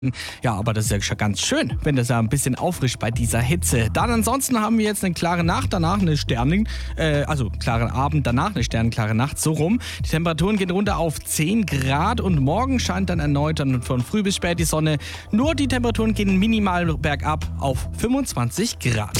Ja, aber das ist ja schon ganz schön, wenn das ja ein bisschen auffrischt bei dieser Hitze. Dann ansonsten haben wir jetzt eine klare Nacht, danach eine klaren Abend, danach eine sternenklare Nacht, so rum. Die Temperaturen gehen runter auf 10 Grad und morgen scheint dann erneut dann von früh bis spät die Sonne. Nur die Temperaturen gehen minimal bergab auf 25 Grad.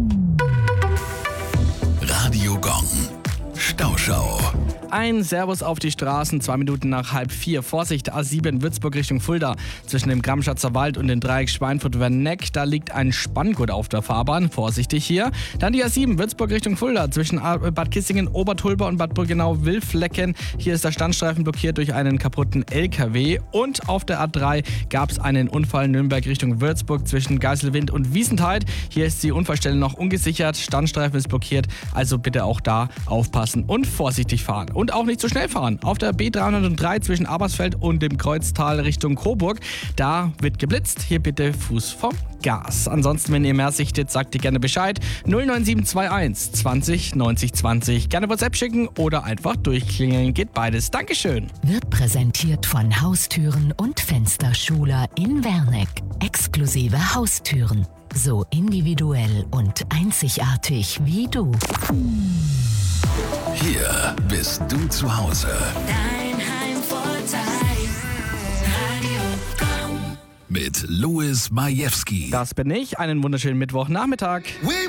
Radio Gong. Stauschau. Ein Servus auf die Straßen, 2 Minuten nach 3:30. Vorsicht, A7 Würzburg Richtung Fulda. Zwischen dem Gramschatzer Wald und dem Dreieck Schweinfurt-Werneck, da liegt ein Spanngurt auf der Fahrbahn. Vorsichtig hier. Dann die A7 Würzburg Richtung Fulda. Zwischen Bad Kissingen, Obertulber und Bad Burgenau-Wilflecken. Hier ist der Standstreifen blockiert durch einen kaputten LKW. Und auf der A3 gab es einen Unfall Nürnberg Richtung Würzburg zwischen Geiselwind und Wiesentheid. Hier ist die Unfallstelle noch ungesichert. Standstreifen ist blockiert. Also bitte auch da aufpassen und vorsichtig fahren. Und auch nicht zu schnell fahren. Auf der B303 zwischen Abersfeld und dem Kreuztal Richtung Coburg, da wird geblitzt. Hier bitte Fuß vom Gas. Ansonsten, wenn ihr mehr sichtet, sagt ihr gerne Bescheid. 09721 20 90 20. Gerne WhatsApp schicken oder einfach durchklingeln. Geht beides. Dankeschön. Wird präsentiert von Haustüren und Fensterschuler in Werneck. Exklusive Haustüren. So individuell und einzigartig wie du. Hier bist du zu Hause. Dein Heimvorteil. Radio Gong. Mit Louis Majewski. Das bin ich. Einen wunderschönen Mittwochnachmittag. We